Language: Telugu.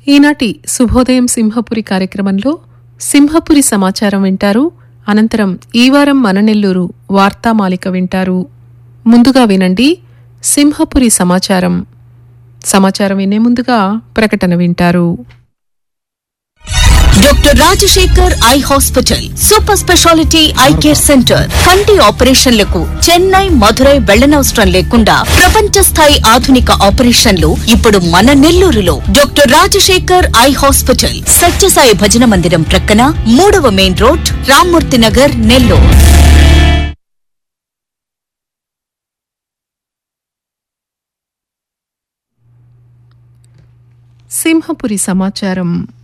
ఈనాటి శుభోదయం సింహపురి కార్యక్రమంలో సింహపురి సమాచారం వింటారు. అనంతరం ఈ వారం మన నెల్లూరు వార్తామాలిక వింటారు. ముందుగా వినండి సింహపురి సమాచారం. సమాచారం వినే ముందుగా ప్రకటన వింటారు. Doctor Rajasekhar eye hospital super speciality eye care centre. కంటి ఆపరేషన్లకు చెన్నై, మధురై వెళ్లనవసరం లేకుండా ప్రపంచ స్థాయి ఆధునిక ఆపరేషన్లు ఇప్పుడు మన నెల్లూరులో. Doctor Rajasekhar eye hospital, Sathya Sai భజన మందిరం ప్రక్కన, 3వ మెయిన్ రోడ్, రామ్మూర్తి నగర్, నెల్లూరు. సింహపురి సమాచారం.